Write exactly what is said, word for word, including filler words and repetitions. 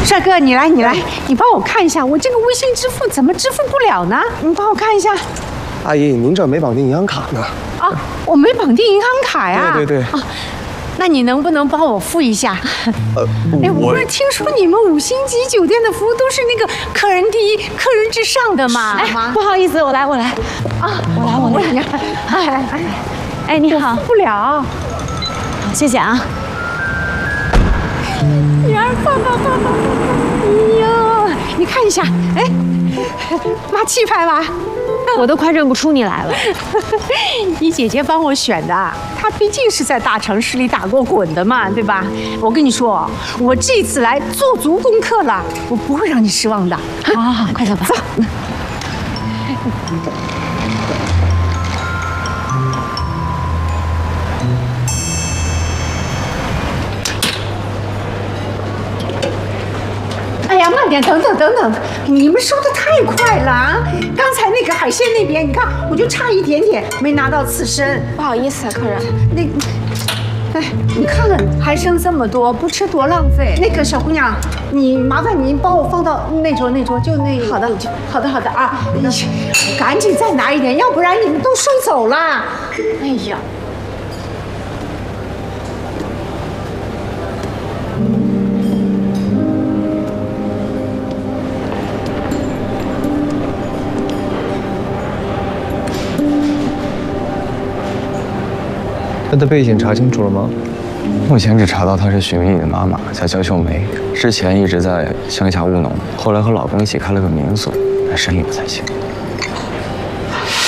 帅哥，你来，你来，你帮我看一下，我这个微信支付怎么支付不了呢？你帮我看一下。 阿姨，您这没绑定银行卡呢。 啊，我没绑定银行卡呀。 对对对。 啊，那你能不能帮我付一下？ 呃， 哎，我不是听说你们五星级酒店的服务都是那个客人第一、客人至上的吗？ 哎，不好意思，我来，我来。 啊， 我来，我来。 哎哎哎，你好。 付不了。 谢谢啊。 女儿，放放放放！哎呦，你看一下，哎，妈气派吧？ 我都快认不出你来了。 你姐姐帮我选的，她毕竟是在大城市里打过滚的嘛，对吧？我跟你说，我这次来做足功课了，我不会让你失望的。 好好好，快走吧。 走。哎呀，慢点，等等等等，你们收的太快了啊！刚才那个海鲜那边，你看我就差一点点没拿到刺身， 不好意思，客人。 那，哎，你看还剩这么多，不吃多浪费。那个小姑娘，你麻烦您帮我放到那桌那桌，就那。好的，好的，好的啊！赶紧再拿一点，要不然你们都收走了。哎呀。 他的背景查清楚了吗？ 目前只查到她是许明宇的妈妈，叫焦秀梅，之前一直在乡下务农，后来和老公一起开了个民宿，但生意不太行。